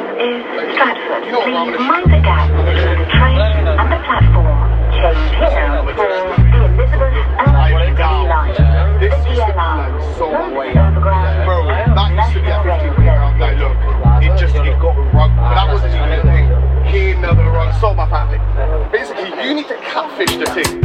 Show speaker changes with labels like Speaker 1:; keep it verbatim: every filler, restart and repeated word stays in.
Speaker 1: is Stratford. Please mind the gap between the train and the platform. Change here for the Elizabeth and Jubilee line. The D L R. Overground.
Speaker 2: Bro, that used to be a fifteen minute round. Like, look, it just, it got wrong. But that wasn't even a thing. He never run. Sold my family. Basically, you need to catfish the thing.